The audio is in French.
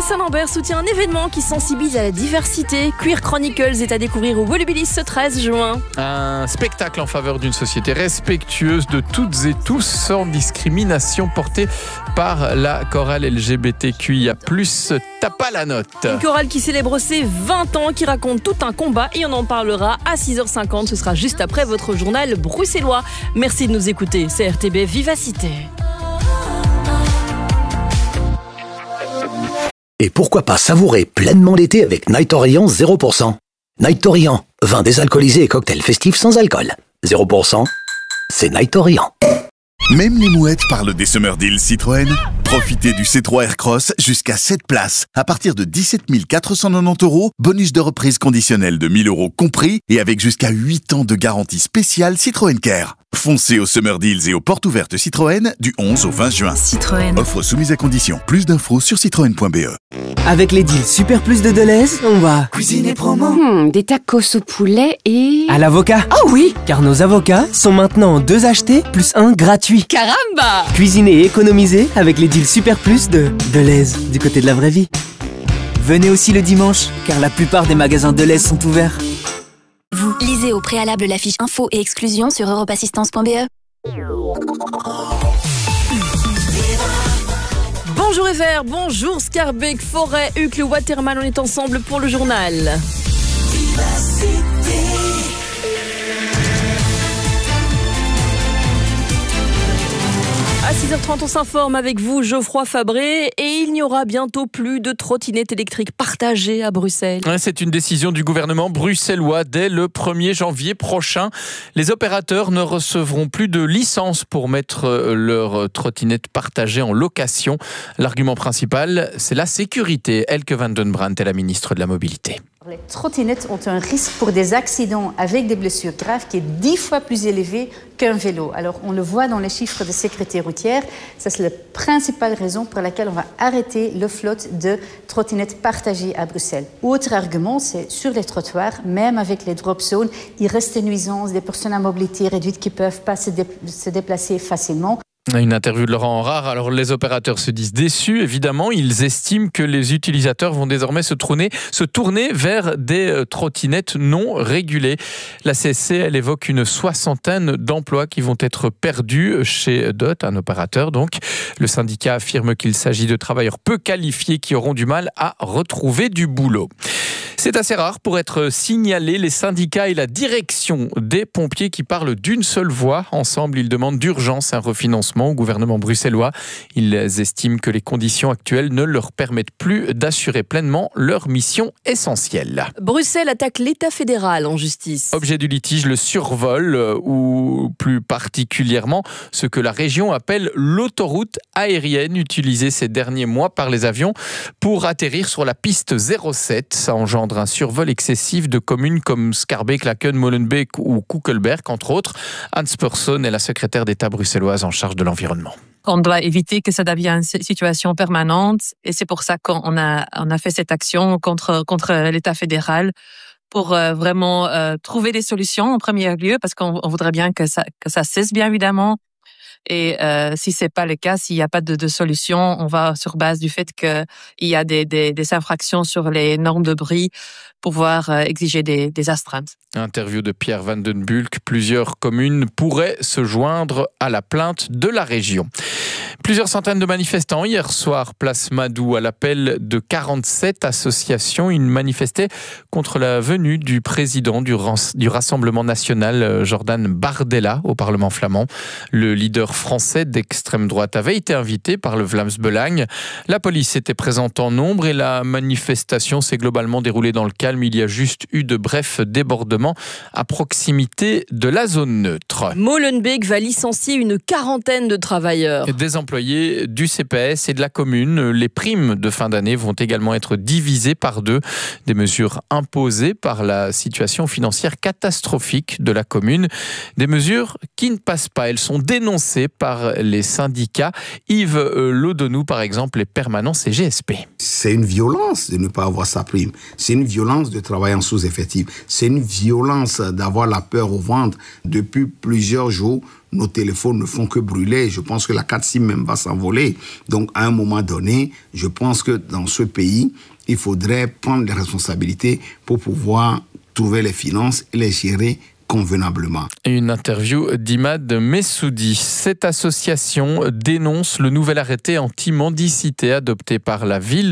Saint-Lambert soutient un événement qui sensibilise à la diversité. Queer Chronicles est à découvrir au Volubilis ce 13 juin. Un spectacle en faveur d'une société respectueuse de toutes et tous, sans discrimination, porté par la chorale LGBTQIA+. T'as pas la note. Une chorale qui célèbre ses 20 ans, qui raconte tout un combat, et on en parlera à 6h50. Ce sera juste après votre journal bruxellois. Merci de nous écouter. C'est RTBF Vivacité. Et pourquoi pas savourer pleinement l'été avec Night Orient 0%. Night Orient, vin désalcoolisé et cocktail festif sans alcool. 0%, c'est Night Orient. Même les mouettes parlent des Summer Deals Citroën. Profitez du C3 Aircross jusqu'à 7 places. À partir de 17 490 €, bonus de reprise conditionnel de 1 000 € compris et avec jusqu'à 8 ans de garantie spéciale Citroën Care. Foncez aux Summer Deals et aux portes ouvertes Citroën du 11 au 20 juin. Citroën. Offre soumise à condition. Plus d'infos sur citroën.be. Avec les deals Super Plus de Deleuze, on va cuisiner promo. Des tacos au poulet et... À l'avocat. Oh oui! Car nos avocats sont maintenant 2 achetés plus 1 gratuit. Caramba! Cuisiner et économiser avec les deals Super Plus de Deleuze, du côté de la vraie vie. Venez aussi le dimanche, car la plupart des magasins Deleuze sont ouverts. Vous lisez au préalable la fiche info et exclusion sur europassistance.be. Bonjour Ever, bonjour Scarbeck, Forêt, Hucle, Waterman, on est ensemble pour le journal. À 6h30, on s'informe avec vous, Geoffroy Fabré, et il n'y aura bientôt plus de trottinettes électriques partagées à Bruxelles. C'est une décision du gouvernement bruxellois. Dès le 1er janvier prochain, les opérateurs ne recevront plus de licence pour mettre leurs trottinettes partagées en location. L'argument principal, c'est la sécurité. Elke van den Brandt est la ministre de la Mobilité. Les trottinettes ont un risque pour des accidents avec des blessures graves qui est 10 fois plus élevé qu'un vélo. Alors, on le voit dans les chiffres de sécurité routière. Ça, c'est la principale raison pour laquelle on va arrêter le flotte de trottinettes partagées à Bruxelles. Autre argument, c'est sur les trottoirs, même avec les drop zones, il reste des nuisances, des personnes à mobilité réduite qui ne peuvent pas se déplacer facilement. Une interview de Laurent Henrard. Alors les opérateurs se disent déçus, évidemment. Ils estiment que les utilisateurs vont désormais se tourner vers des trottinettes non régulées. La CSC, elle évoque une 60aine d'emplois qui vont être perdus chez DOT, un opérateur donc. Le syndicat affirme qu'il s'agit de travailleurs peu qualifiés qui auront du mal à retrouver du boulot. C'est assez rare pour être signalé. Les syndicats et la direction des pompiers qui parlent d'une seule voix. Ensemble, ils demandent d'urgence un refinancement au gouvernement bruxellois. Ils estiment que les conditions actuelles ne leur permettent plus d'assurer pleinement leur mission essentielle. Bruxelles attaque l'État fédéral en justice. Objet du litige, le survol, ou plus particulièrement ce que la région appelle l'autoroute aérienne utilisée ces derniers mois par les avions pour atterrir sur la piste 07. Ça engendre un survol excessif de communes comme Scarbeck, Laken, Molenbeek ou Koekelberg, entre autres. Hans Persson est la secrétaire d'État bruxelloise en charge de l'environnement. On doit éviter que ça devienne une situation permanente et c'est pour ça qu'on a fait cette action contre l'État fédéral pour vraiment trouver des solutions en premier lieu parce qu'on voudrait bien que ça cesse bien évidemment. Et si c'est pas le cas, s'il n'y a pas de solution, on va sur base du fait qu'il y a des infractions sur les normes de bruit pour pouvoir exiger des astreintes. Interview de Pierre Van den Bulck. Plusieurs communes pourraient se joindre à la plainte de la région. Plusieurs centaines de manifestants hier soir, place Madou, à l'appel de 47 associations. Ils manifestaient contre la venue du président du Rassemblement national, Jordan Bardella, au Parlement flamand. Le leader français d'extrême droite avait été invité par le Vlaams Belang. La police était présente en nombre et la manifestation s'est globalement déroulée dans le calme. Il y a juste eu de brefs débordements à proximité de la zone neutre. Molenbeek va licencier une quarantaine de travailleurs. Des employés du CPS et de la commune. Les primes de fin d'année vont également être divisées par 2. Des mesures imposées par la situation financière catastrophique de la commune. Des mesures qui ne passent pas. Elles sont dénoncées par les syndicats. Yves Lodonou, par exemple, est permanent CGSP. C'est une violence de ne pas avoir sa prime. C'est une violence de travailler en sous-effectif. C'est une violence d'avoir la peur au ventre. Depuis plusieurs jours, nos téléphones ne font que brûler. Je pense que la 4 SIM même va s'envoler. Donc, à un moment donné, je pense que dans ce pays, il faudrait prendre les responsabilités pour pouvoir trouver les finances et les gérer convenablement. Une interview d'Imad Messoudi. Cette association dénonce le nouvel arrêté anti-mendicité adopté par la ville